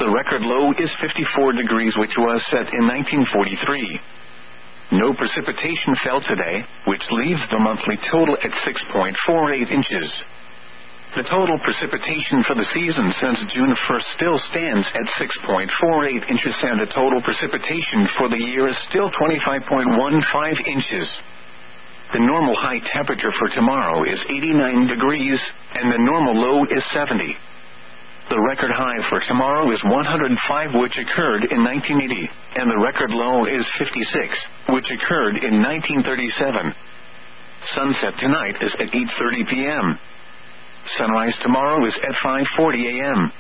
The record low is 54 degrees, which was set in 1943. No precipitation fell today, which leaves the monthly total at 6.48 inches. The total precipitation for the season since June 1st still stands at 6.48 inches, and the total precipitation for the year is still 25.15 inches. The normal high temperature for tomorrow is 89 degrees, and the normal low is 70. The record high for tomorrow is 105, which occurred in 1980, and the record low is 56, which occurred in 1937. Sunset tonight is at 8:30 p.m. Sunrise tomorrow is at 5:40 a.m.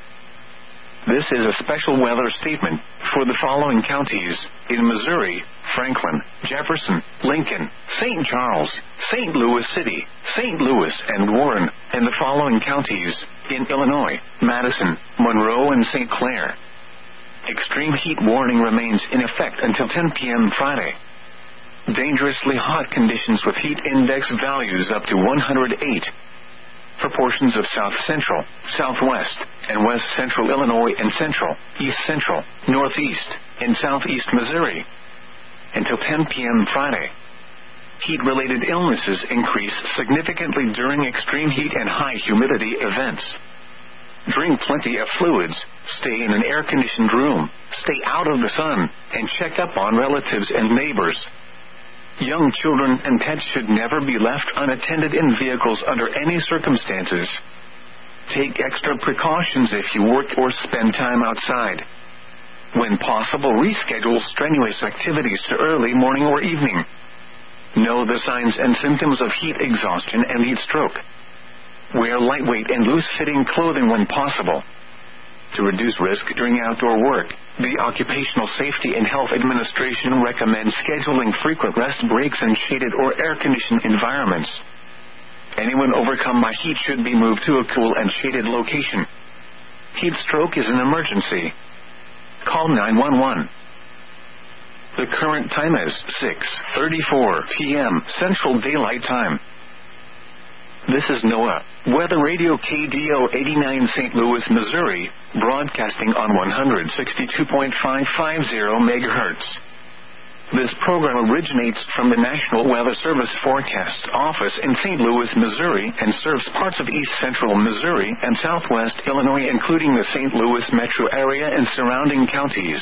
This is a special weather statement for the following counties in Missouri: Franklin, Jefferson, Lincoln, St. Charles, St. Louis City, St. Louis, and Warren, and the following counties in Illinois: Madison, Monroe, and St. Clair. Extreme heat warning remains in effect until 10 p.m. Friday. Dangerously hot conditions with heat index values up to 108. For portions of South Central, Southwest, and West Central Illinois and Central, East Central, Northeast, and Southeast Missouri. Until 10 p.m. Friday. Heat-related illnesses increase significantly during extreme heat and high humidity events. Drink plenty of fluids, stay in an air-conditioned room, stay out of the sun, and check up on relatives and neighbors. Young children and pets should never be left unattended in vehicles under any circumstances. Take extra precautions if you work or spend time outside. When possible, reschedule strenuous activities to early morning or evening. Know the signs and symptoms of heat exhaustion and heat stroke. Wear lightweight and loose-fitting clothing when possible. To reduce risk during outdoor work, the Occupational Safety and Health Administration recommends scheduling frequent rest breaks in shaded or air-conditioned environments. Anyone overcome by heat should be moved to a cool and shaded location. Heat stroke is an emergency. Call 911. The current time is 6:34 p.m. Central Daylight Time. This is NOAA Weather Radio KDO 89 St. Louis, Missouri, broadcasting on 162.550 MHz. This program originates from the National Weather Service Forecast Office in St. Louis, Missouri, and serves parts of east central Missouri and southwest Illinois, including the St. Louis metro area and surrounding counties.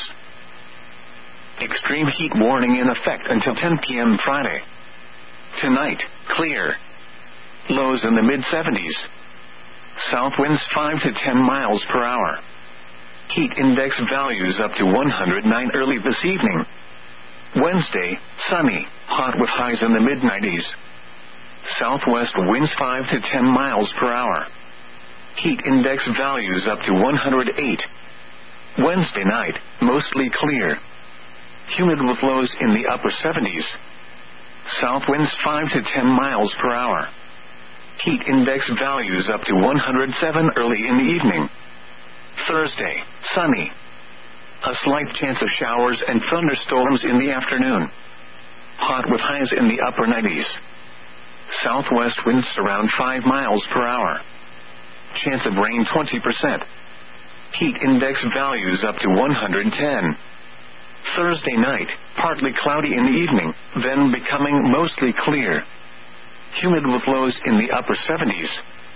Extreme heat warning in effect until 10 p.m. Friday. Tonight, clear. Lows in the mid-70s. South winds 5 to 10 miles per hour. Heat index values up to 109 early this evening. Wednesday, sunny, hot with highs in the mid-90s. Southwest winds 5 to 10 miles per hour. Heat index values up to 108. Wednesday night, mostly clear. Humid with lows in the upper 70s. South winds 5 to 10 miles per hour. Heat index values up to 107 early in the evening. Thursday, sunny. A slight chance of showers and thunderstorms in the afternoon. Hot with highs in the upper 90s. Southwest winds around 5 miles per hour. Chance of rain 20%. Heat index values up to 110. Thursday night, partly cloudy in the evening, then becoming mostly clear. Humid with lows in the upper 70s.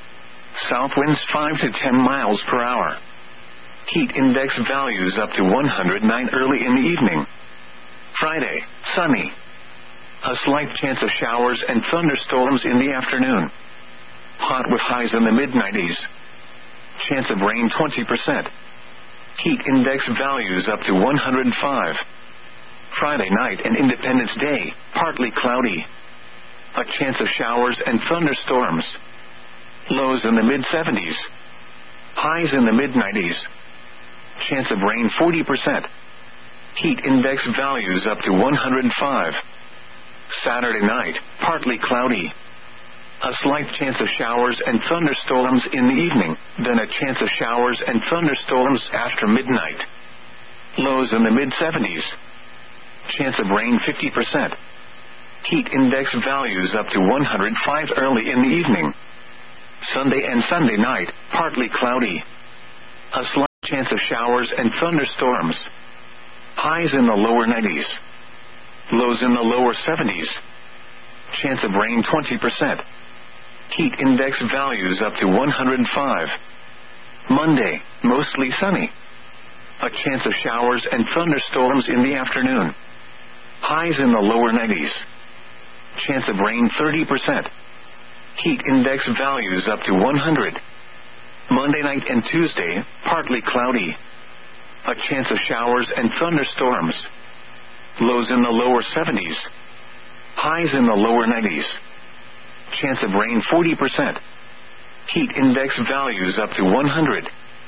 South winds 5 to 10 miles per hour. Heat index values up to 109 early in the evening. Friday, sunny. A slight chance of showers and thunderstorms in the afternoon. Hot with highs in the mid-90s. Chance of rain 20%. Heat index values up to 105. Friday night and Independence Day, partly cloudy. A chance of showers and thunderstorms. Lows in the mid-70s. Highs in the mid-90s. Chance of rain 40%. Heat index values up to 105. Saturday night, partly cloudy. A slight chance of showers and thunderstorms in the evening, then a chance of showers and thunderstorms after midnight. Lows in the mid-70s. Chance of rain 50%. Heat index values up to 105 early in the evening. Sunday and Sunday night, partly cloudy. A slight Chance of showers and thunderstorms. Highs in the lower 90s. Lows in the lower 70s. Chance of rain 20%. Heat index values up to 105. Monday, mostly sunny. A chance of showers and thunderstorms in the afternoon. Highs in the lower 90s. Chance of rain 30%. Heat index values up to 100. Monday night and Tuesday, partly cloudy. A chance of showers and thunderstorms. Lows in the lower 70s. Highs in the lower 90s. Chance of rain 40%. Heat index values up to 100.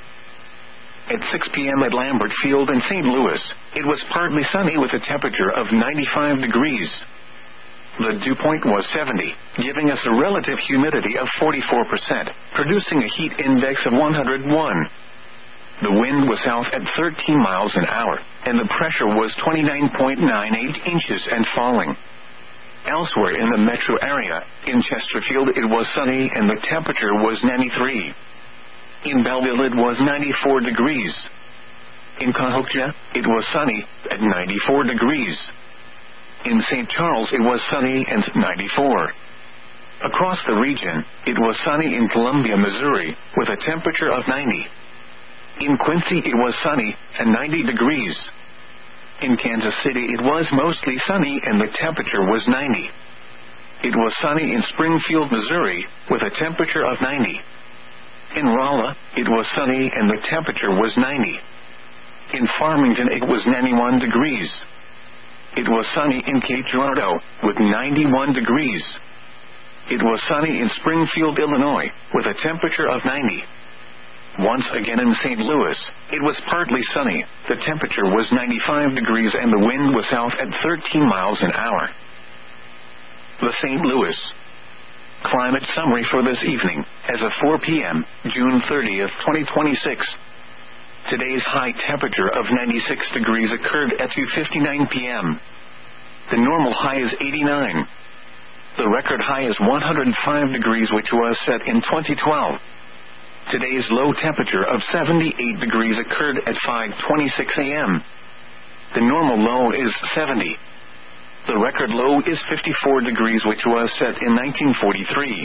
At 6 p.m. at Lambert Field in St. Louis, it was partly sunny with a temperature of 95 degrees. The dew point was 70, giving us a relative humidity of 44%, producing a heat index of 101. The wind was south at 13 miles an hour, and the pressure was 29.98 inches and falling. Elsewhere in the metro area, in Chesterfield it was sunny and the temperature was 93. In Belleville it was 94 degrees. In Cahokia, it was sunny at 94 degrees. In St. Charles it was sunny and 94. Across the region, it was sunny in Columbia, Missouri, with a temperature of 90. In Quincy it was sunny and 90 degrees. In Kansas City it was mostly sunny and the temperature was 90. It was sunny in Springfield, Missouri, with a temperature of 90. In Rolla, it was sunny and the temperature was 90. In Farmington it was 91 degrees. It was sunny in Cape Girardeau, with 91 degrees. It was sunny in Springfield, Illinois, with a temperature of 90. Once again in St. Louis, it was partly sunny, the temperature was 95 degrees and the wind was south at 13 miles an hour. The St. Louis climate summary for this evening, as of 4 p.m., June 30th, 2026. Today's high temperature of 96 degrees occurred at 2:59 p.m. The normal high is 89. The record high is 105 degrees, which was set in 2012. Today's low temperature of 78 degrees occurred at 5:26 a.m. The normal low is 70. The record low is 54 degrees, which was set in 1943.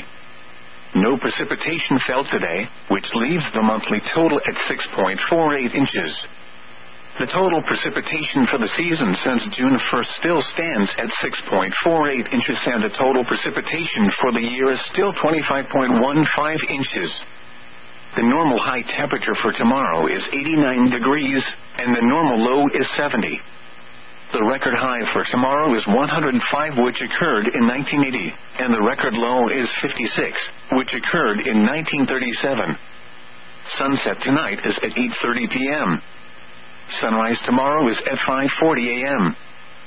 No precipitation fell today, which leaves the monthly total at 6.48 inches. The total precipitation for the season since June 1st still stands at 6.48 inches, and the total precipitation for the year is still 25.15 inches. The normal high temperature for tomorrow is 89 degrees, and the normal low is 70. The record high for tomorrow is 105, which occurred in 1980, and the record low is 56, which occurred in 1937. Sunset tonight is at 8:30 p.m. Sunrise tomorrow is at 5:40 a.m.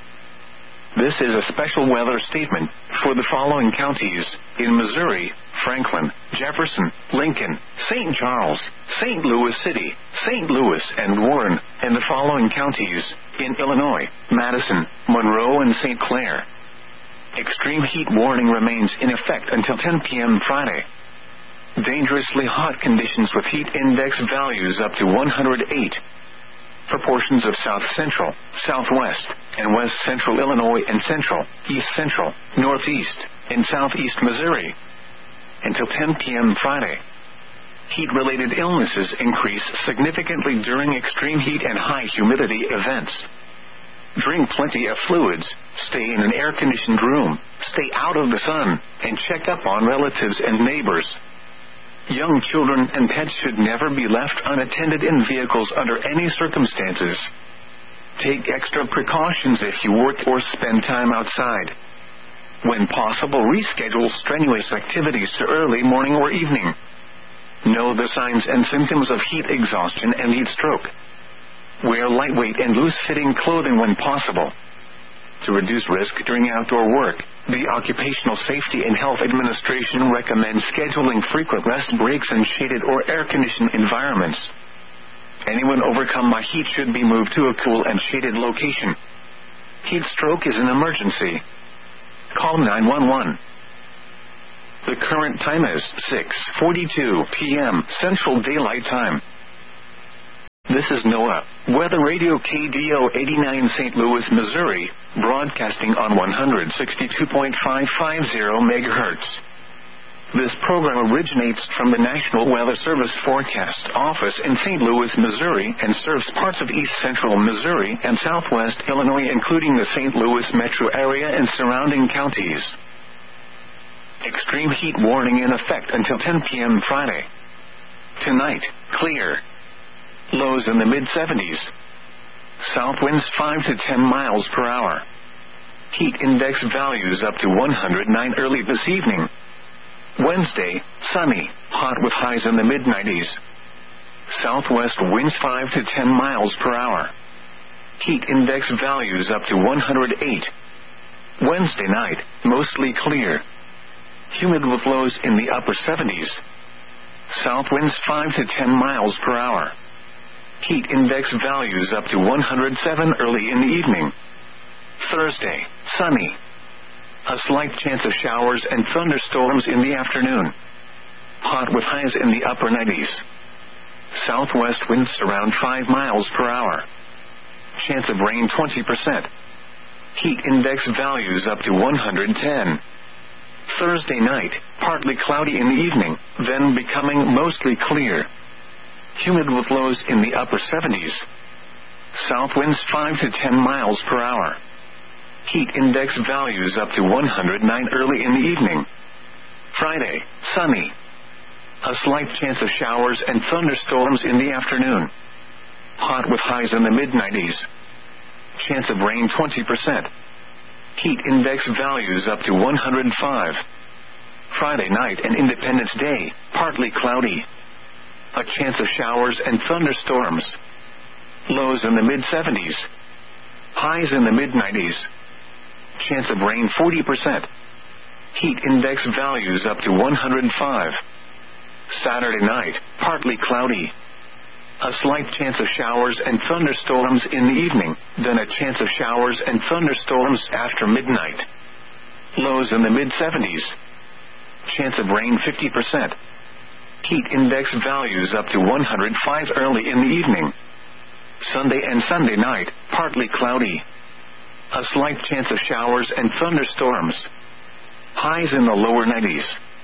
This is a special weather statement for the following counties in Missouri: Franklin, Jefferson, Lincoln, St. Charles, St. Louis City, St. Louis, and Warren, and the following counties in Illinois: Madison, Monroe, and St. Clair. Extreme heat warning remains in effect until 10 p.m. Friday. Dangerously hot conditions with heat index values up to 108. Proportions of south central, southwest, and west central Illinois and central, east central, northeast, and southeast Missouri. Until 10 p.m. Friday. Heat-related illnesses increase significantly during extreme heat and high humidity events. Drink plenty of fluids, stay in an air-conditioned room, stay out of the sun, and check up on relatives and neighbors. Young children and pets should never be left unattended in vehicles under any circumstances. Take extra precautions if you work or spend time outside. When possible, reschedule strenuous activities to early morning or evening. Know the signs and symptoms of heat exhaustion and heat stroke. Wear lightweight and loose-fitting clothing when possible. To reduce risk during outdoor work, the Occupational Safety and Health Administration recommends scheduling frequent rest breaks in shaded or air-conditioned environments. Anyone overcome by heat should be moved to a cool and shaded location. Heat stroke is an emergency. Call 911. The current time is 6:42 p.m. Central Daylight Time. This is NOAA Weather Radio KDO 89 St. Louis, Missouri, broadcasting on 162.550 MHz. This program originates from the National Weather Service Forecast Office in St. Louis, Missouri, and serves parts of east central Missouri and southwest Illinois, including the St. Louis metro area and surrounding counties. Extreme heat warning in effect until 10 p.m. Friday. Tonight, clear. Lows in the mid-70s. South winds 5 to 10 miles per hour. Heat index values up to 109 early this evening. Wednesday, sunny, hot with highs in the mid-90s. Southwest winds 5 to 10 miles per hour. Heat index values up to 108. Wednesday night, mostly clear. Humid with lows in the upper 70s. South winds 5 to 10 miles per hour. Heat index values up to 107 early in the evening. Thursday, sunny. A slight chance of showers and thunderstorms in the afternoon. Hot with highs in the upper 90s. Southwest winds around 5 miles per hour. Chance of rain 20%. Heat index values up to 110. Thursday night, partly cloudy in the evening, then becoming mostly clear. Humid with lows in the upper 70s. South winds 5 to 10 miles per hour. Heat index values up to 109 early in the evening. Friday, sunny. A slight chance of showers and thunderstorms in the afternoon. Hot with highs in the mid-90s. Chance of rain 20%. Heat index values up to 105. Friday night and Independence Day, partly cloudy. A chance of showers and thunderstorms. Lows in the mid-70s. Highs in the mid-90s. Chance of rain 40%. Heat index values up to 105. Saturday night, partly cloudy. A slight chance of showers and thunderstorms in the evening, then a chance of showers and thunderstorms after midnight. Lows in the mid-70s. Chance of rain 50%. Heat index values up to 105 early in the evening. Sunday and Sunday night, partly cloudy. A slight chance of showers and thunderstorms. Highs in the lower 90s.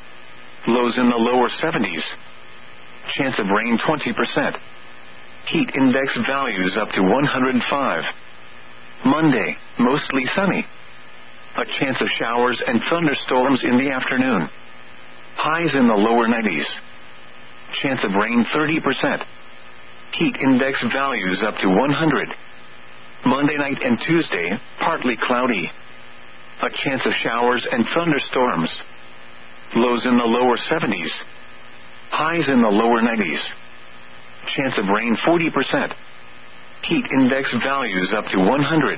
Lows in the lower 70s. Chance of rain 20%. Heat index values up to 105. Monday, mostly sunny. A chance of showers and thunderstorms in the afternoon. Highs in the lower 90s. Chance of rain 30%. Heat index values up to 100. Monday night and Tuesday, partly cloudy. A chance of showers and thunderstorms. Lows in the lower 70s. Highs in the lower 90s. Chance of rain 40%. Heat index values up to 100.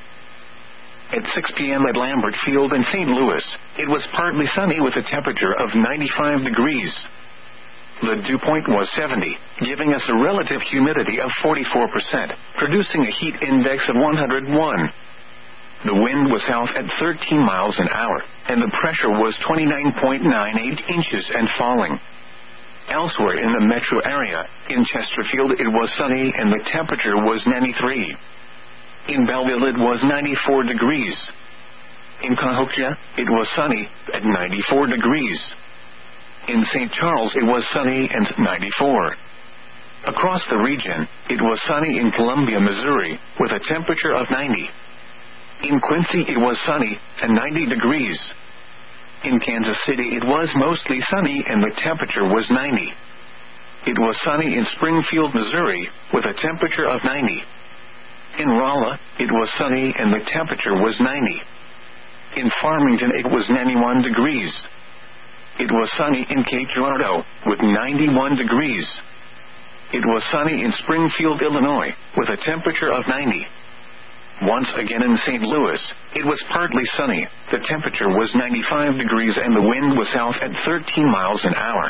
At 6 p.m. at Lambert Field in St. Louis, it was partly sunny with a temperature of 95 degrees. The dew point was 70, giving us a relative humidity of 44%, producing a heat index of 101. The wind was south at 13 miles an hour, and the pressure was 29.98 inches and falling. Elsewhere in the metro area, in Chesterfield it was sunny and the temperature was 93. In Belleville it was 94 degrees. In Cahokia, it was sunny at 94 degrees. In St. Charles it was sunny and 94. Across the region, it was sunny in Columbia, Missouri, with a temperature of 90. In Quincy it was sunny and 90 degrees. In Kansas City it was mostly sunny and the temperature was 90. It was sunny in Springfield, Missouri, with a temperature of 90. In Rolla, it was sunny and the temperature was 90. In Farmington it was 91 degrees. It was sunny in Cape Girardeau, with 91 degrees. It was sunny in Springfield, Illinois, with a temperature of 90. Once again in St. Louis, it was partly sunny, the temperature was 95 degrees and the wind was south at 13 miles an hour.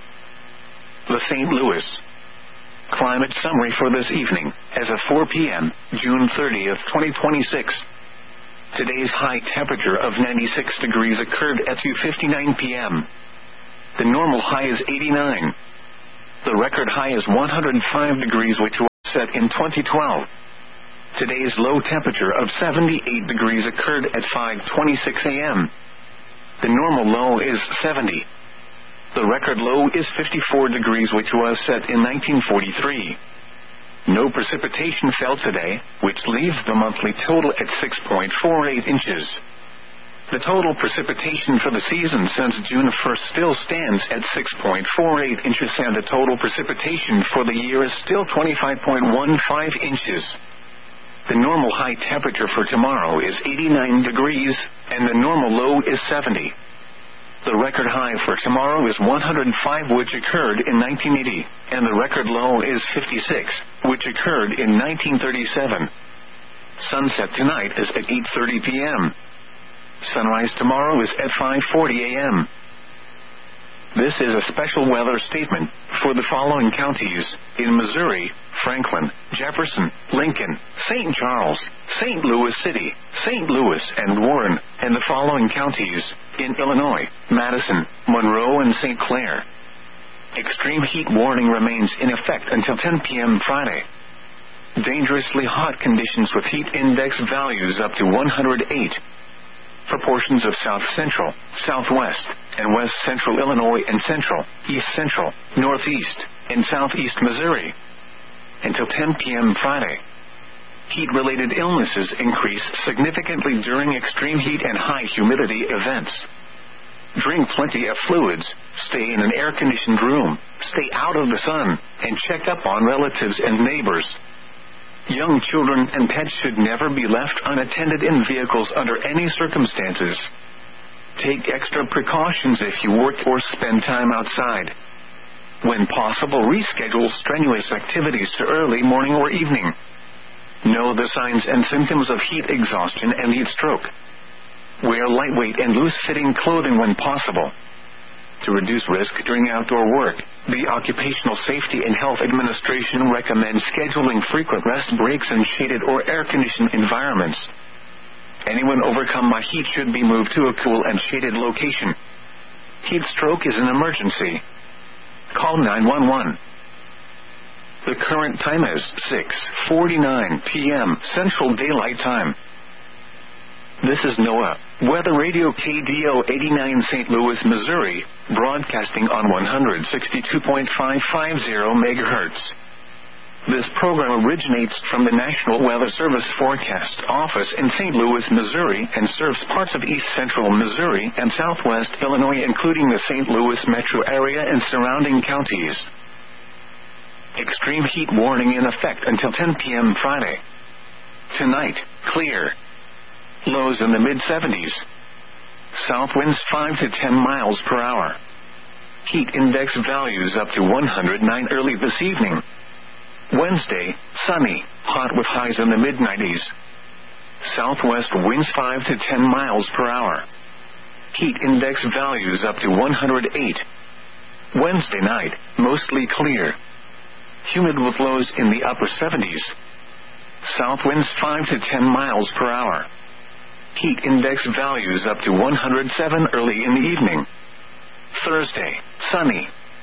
The St. Louis climate summary for this evening, as of 4 p.m., June 30th, 2026. Today's high temperature of 96 degrees occurred at 2:59 p.m. The normal high is 89. The record high is 105 degrees, which was set in 2012. Today's low temperature of 78 degrees occurred at 5:26 a.m. The normal low is 70. The record low is 54 degrees, which was set in 1943. No precipitation fell today, which leaves the monthly total at 6.48 inches. The total precipitation for the season since June 1st still stands at 6.48 inches, and the total precipitation for the year is still 25.15 inches. The normal high temperature for tomorrow is 89 degrees, and the normal low is 70. The record high for tomorrow is 105, which occurred in 1980, and the record low is 56, which occurred in 1937. Sunset tonight is at 8:30 p.m. Sunrise tomorrow is at 5:40 a.m. This is a special weather statement for the following counties in Missouri: Franklin, Jefferson, Lincoln, St. Charles, St. Louis City, St. Louis, and Warren, and the following counties in Illinois: Madison, Monroe, and St. Clair. Extreme heat warning remains in effect until 10 p.m. Friday. Dangerously hot conditions with heat index values up to 108. For portions of south central, southwest, and west central Illinois and central, east central, northeast, and southeast Missouri. Until 10 p.m. Friday. Heat-related illnesses increase significantly during extreme heat and high humidity events. Drink plenty of fluids, stay in an air-conditioned room, stay out of the sun, and check up on relatives and neighbors. Young children and pets should never be left unattended in vehicles under any circumstances. Take extra precautions if you work or spend time outside. When possible, reschedule strenuous activities to early morning or evening. Know the signs and symptoms of heat exhaustion and heat stroke. Wear lightweight and loose-fitting clothing when possible. To reduce risk during outdoor work, the Occupational Safety and Health Administration recommends scheduling frequent rest breaks in shaded or air-conditioned environments. Anyone overcome by heat should be moved to a cool and shaded location. Heat stroke is an emergency. Call 911. The current time is 6:49 p.m. Central Daylight Time. This is NOAA Weather Radio KDO 89 St. Louis, Missouri, broadcasting on 162.550 MHz. This program originates from the National Weather Service Forecast Office in St. Louis, Missouri, and serves parts of east central Missouri and southwest Illinois, including the St. Louis metro area and surrounding counties. Extreme heat warning in effect until 10 p.m. Friday. Tonight, clear. Lows in the mid-70s. South winds 5 to 10 miles per hour. Heat index values up to 109 early this evening. Wednesday, sunny, hot with highs in the mid-90s. Southwest winds 5 to 10 miles per hour. Heat index values up to 108. Wednesday night, mostly clear. Humid with lows in the upper 70s. South winds 5 to 10 miles per hour. Heat index values up to 107 early in the evening. Thursday, sunny.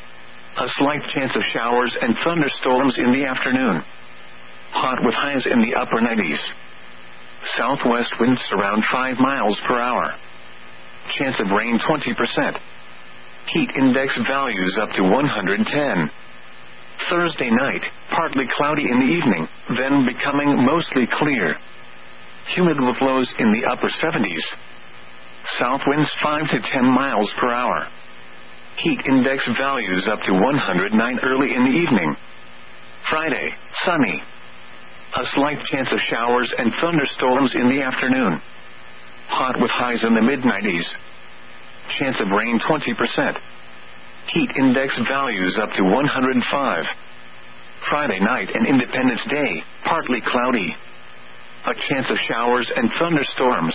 A slight chance of showers and thunderstorms in the afternoon. Hot with highs in the upper 90s. Southwest winds around 5 miles per hour. Chance of rain 20%. Heat index values up to 110. Thursday night, partly cloudy in the evening, then becoming mostly clear. Humid with lows in the upper 70s. South winds 5 to 10 miles per hour. Heat index values up to 109 early in the evening. Friday, sunny. A slight chance of showers and thunderstorms in the afternoon. Hot with highs in the mid-90s. Chance of rain 20%. Heat index values up to 105. Friday night and Independence Day, partly cloudy. A chance of showers and thunderstorms.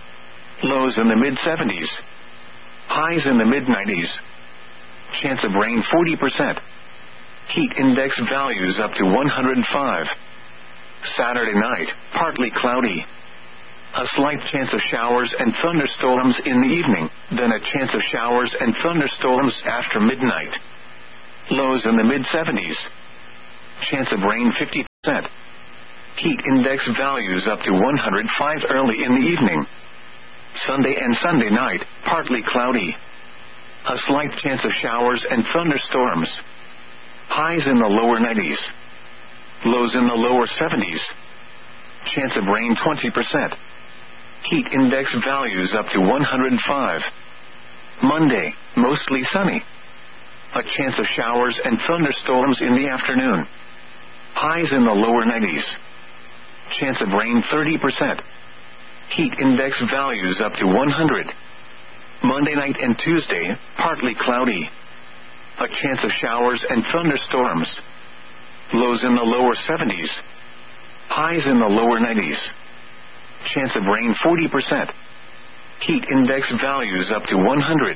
Lows in the mid-70s. Highs in the mid-90s. Chance of rain 40%. Heat index values up to 105. Saturday night, partly cloudy. A slight chance of showers and thunderstorms in the evening, then a chance of showers and thunderstorms after midnight. Lows in the mid-70s. Chance of rain 50%. Heat index values up to 105 early in the evening. Sunday and Sunday night, partly cloudy. A slight chance of showers and thunderstorms. Highs in the lower 90s. Lows in the lower 70s. Chance of rain 20%. Heat index values up to 105. Monday, mostly sunny. A chance of showers and thunderstorms in the afternoon. Highs in the lower 90s. Chance of rain 30%. Heat index values up to 100. Monday night and Tuesday, partly cloudy. A chance of showers and thunderstorms. Lows in the lower 70s. Highs in the lower 90s. Chance of rain 40%. Heat index values up to 100.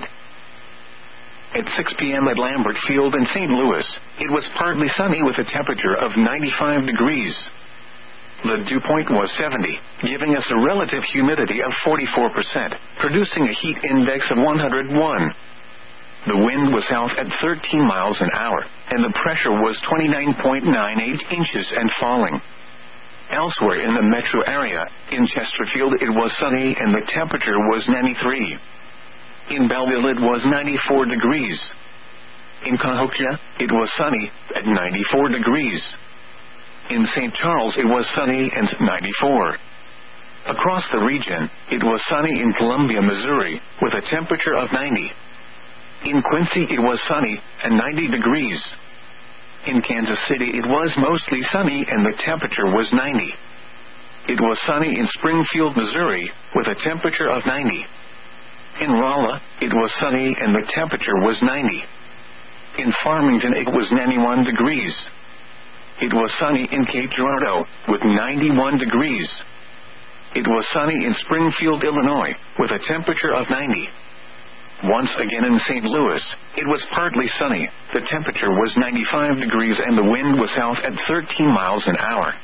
At 6 p.m. at Lambert Field in St. Louis, it was partly sunny with a temperature of 95 degrees. The dew point was 70, giving us a relative humidity of 44%, producing a heat index of 101. The wind was south at 13 miles an hour, and the pressure was 29.98 inches and falling. Elsewhere in the metro area, in Chesterfield it was sunny and the temperature was 93. In Belleville it was 94 degrees. In Cahokia, it was sunny at 94 degrees. In St. Charles it was sunny and 94. Across the region, it was sunny in Columbia, Missouri, with a temperature of 90. In Quincy it was sunny and 90 degrees. In Kansas City it was mostly sunny and the temperature was 90. It was sunny in Springfield, Missouri, with a temperature of 90. In Rolla, it was sunny and the temperature was 90. In Farmington it was 91 degrees. It was sunny in Cape Girardeau, with 91 degrees. It was sunny in Springfield, Illinois, with a temperature of 90. Once again in St. Louis, it was partly sunny, the temperature was 95 degrees and the wind was south at 13 miles an hour.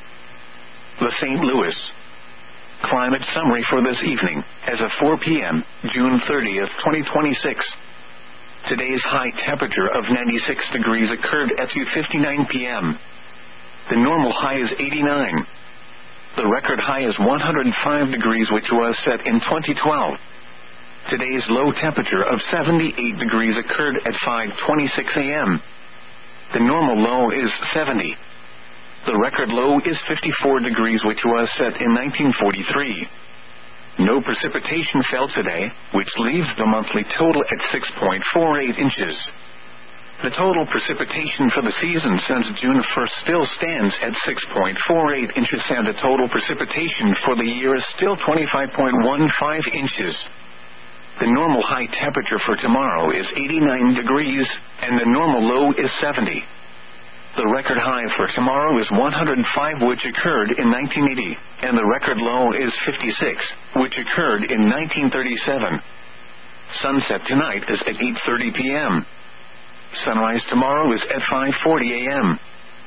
The St. Louis climate summary for this evening, as of 4 p.m., June 30th, 2026. Today's high temperature of 96 degrees occurred at 2:59 p.m. The normal high is 89. The record high is 105 degrees, which was set in 2012. Today's low temperature of 78 degrees occurred at 5:26 a.m. The normal low is 70. The record low is 54 degrees, which was set in 1943. No precipitation fell today, which leaves the monthly total at 6.48 inches. The total precipitation for the season since June 1st still stands at 6.48 inches, and the total precipitation for the year is still 25.15 inches. The normal high temperature for tomorrow is 89 degrees, and the normal low is 70. The record high for tomorrow is 105, which occurred in 1980, and the record low is 56, which occurred in 1937. Sunset tonight is at 8:30 p.m. Sunrise tomorrow is at 5:40 a.m.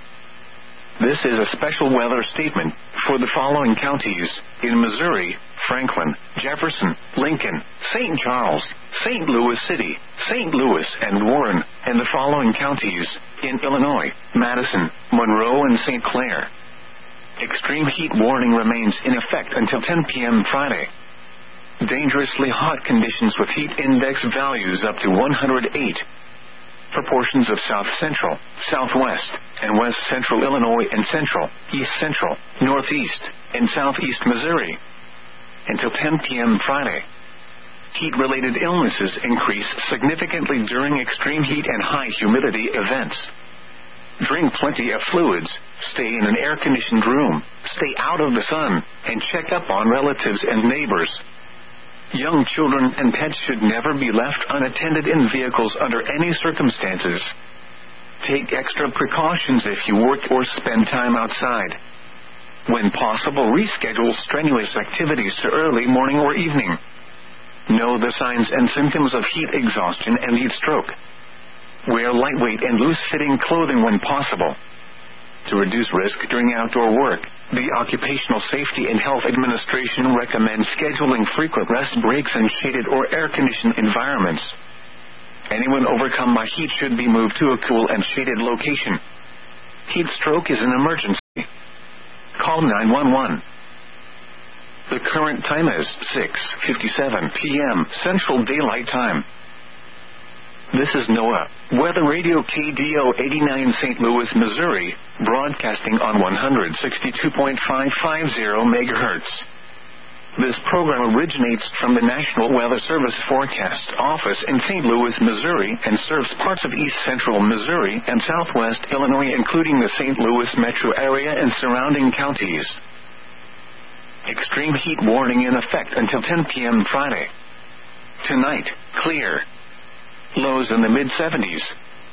This is a special weather statement for the following counties in Missouri: Franklin, Jefferson, Lincoln, St. Charles, St. Louis City, St. Louis, and Warren, and the following counties in Illinois: Madison, Monroe, and St. Clair. Extreme heat warning remains in effect until 10 p.m. Friday. Dangerously hot conditions with heat index values up to 108. Proportions of south central, southwest, and west central Illinois and central, east central, northeast, and southeast Missouri. Until 10 p.m. Friday. Heat-related illnesses increase significantly during extreme heat and high humidity events. Drink plenty of fluids, stay in an air-conditioned room, stay out of the sun, and check up on relatives and neighbors. Young children and pets should never be left unattended in vehicles under any circumstances. Take extra precautions if you work or spend time outside. When possible, reschedule strenuous activities to early morning or evening. Know the signs and symptoms of heat exhaustion and heat stroke. Wear lightweight and loose-fitting clothing when possible. To reduce risk during outdoor work, the Occupational Safety and Health Administration recommends scheduling frequent rest breaks in shaded or air-conditioned environments. Anyone overcome by heat should be moved to a cool and shaded location. Heat stroke is an emergency. call 911. The current time is 6:57 p.m. Central Daylight Time. This is NOAA Weather Radio KDO 89 St. Louis, Missouri, broadcasting on 162.550 MHz. This program originates from the National Weather Service Forecast Office in St. Louis, Missouri, and serves parts of east central Missouri and southwest Illinois, including the St. Louis metro area and surrounding counties. Extreme heat warning in effect until 10 p.m. Friday. Tonight, clear. Lows in the mid-70s.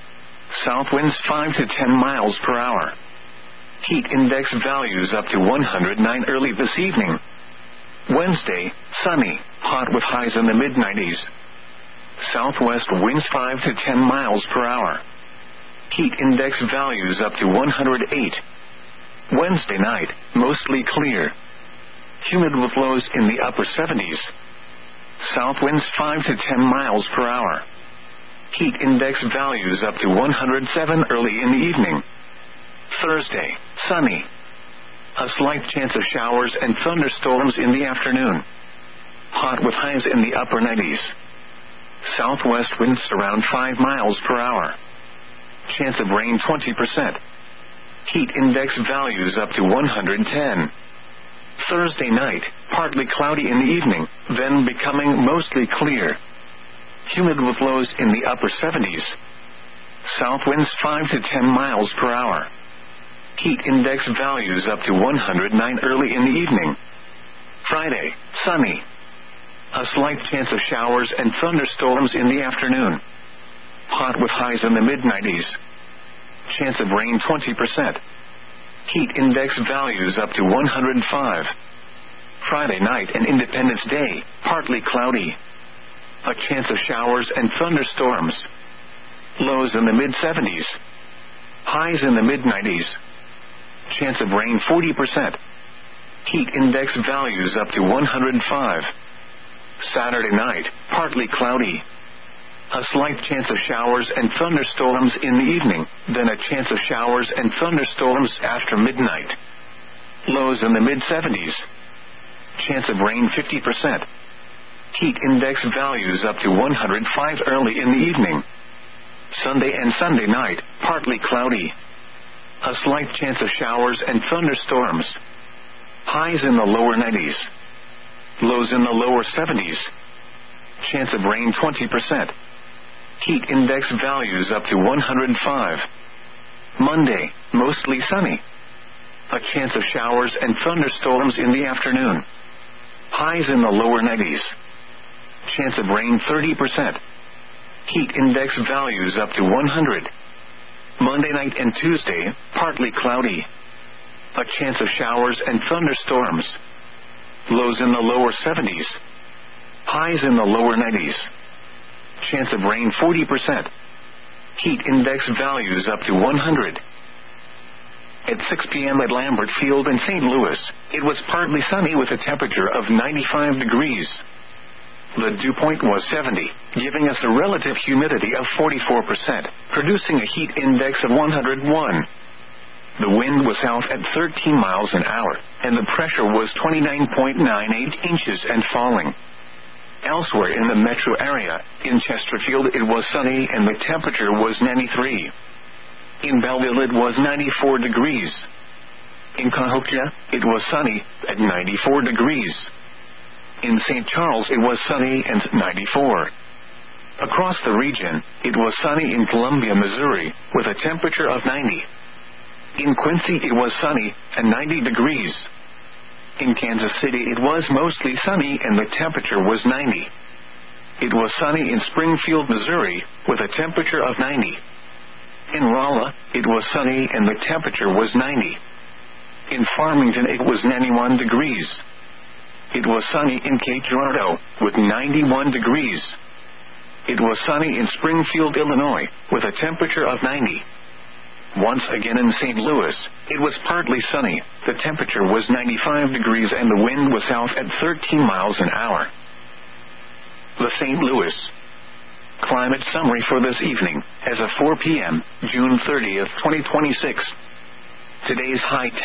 South winds 5 to 10 miles per hour. Heat index values up to 109 early this evening. Wednesday, sunny, hot with highs in the mid-90s. Southwest winds 5 to 10 miles per hour. Heat index values up to 108. Wednesday night, mostly clear. Humid with lows in the upper 70s. South winds 5 to 10 miles per hour. Heat index values up to 107 early in the evening. Thursday, sunny. A slight chance of showers and thunderstorms in the afternoon. Hot with highs in the upper 90s. Southwest winds around 5 miles per hour. Chance of rain 20%. Heat index values up to 110. Thursday night, partly cloudy in the evening, then becoming mostly clear. Humid with lows in the upper 70s. South winds 5 to 10 miles per hour. Heat index values up to 109 early in the evening. Friday, sunny. A slight chance of showers and thunderstorms in the afternoon. Hot with highs in the mid-90s. Chance of rain 20%. Heat index values up to 105. Friday night and Independence Day, partly cloudy. A chance of showers and thunderstorms. Lows in the mid-70s. Highs in the mid-90s. Chance of rain 40%. Heat index values up to 105. Saturday night, partly cloudy. A slight chance of showers and thunderstorms in the evening, then a chance of showers and thunderstorms after midnight. Lows in the mid-70s. Chance of rain 50%. Heat index values up to 105 early in the evening. Sunday and Sunday night, partly cloudy. A slight chance of showers and thunderstorms. Highs in the lower 90s. Lows in the lower 70s. Chance of rain 20%. Heat index values up to 105. Monday, mostly sunny. A chance of showers and thunderstorms in the afternoon. Highs in the lower 90s. Chance of rain 30%. Heat index values up to 100. Monday night and Tuesday, partly cloudy. A chance of showers and thunderstorms. Lows in the lower 70s. Highs in the lower 90s. Chance of rain 40%. Heat index values up to 100. At 6 p.m. at Lambert Field in St. Louis, it was partly sunny with a temperature of 95 degrees. The dew point was 70, giving us a relative humidity of 44%, producing a heat index of 101. The wind was south at 13 miles an hour, and the pressure was 29.98 inches and falling. Elsewhere in the metro area, in Chesterfield it was sunny and the temperature was 93. In Belleville it was 94 degrees. In Cahokia, it was sunny at 94 degrees. In St. Charles it was sunny and 94. Across the region, it was sunny in Columbia, Missouri, with a temperature of 90. In Quincy it was sunny and 90 degrees. In Kansas City it was mostly sunny and the temperature was 90. It was sunny in Springfield, Missouri, with a temperature of 90. In Rolla, it was sunny and the temperature was 90. In Farmington it was 91 degrees. It was sunny in Cape Girardeau, with 91 degrees. It was sunny in Springfield, Illinois, with a temperature of 90. Once again in St. Louis, it was partly sunny, the temperature was 95 degrees and the wind was south at 13 miles an hour. The St. Louis climate summary for this evening, as of 4 p.m., June 30th, 2026. Today's high